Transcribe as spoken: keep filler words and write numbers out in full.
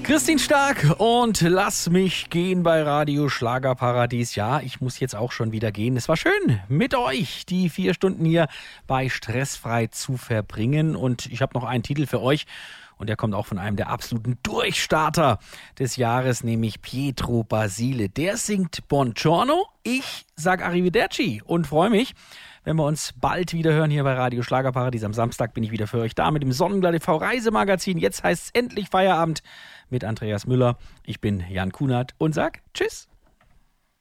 Christine Stark und Lass mich gehen bei Radio Schlagerparadies. Ja, ich muss jetzt auch schon wieder gehen. Es war schön, mit euch die vier Stunden hier bei Stressfrei zu verbringen. Und ich habe noch einen Titel für euch. Und der kommt auch von einem der absoluten Durchstarter des Jahres, nämlich Pietro Basile. Der singt Buongiorno. Ich sag Arrivederci und freue mich, wenn wir uns bald wieder hören hier bei Radio Schlagerparadies. Am Samstag bin ich wieder für euch da mit dem Sonnenblatt T V Reisemagazin. Jetzt heißt es endlich Feierabend mit Andreas Müller. Ich bin Jan Kunert und sag Tschüss.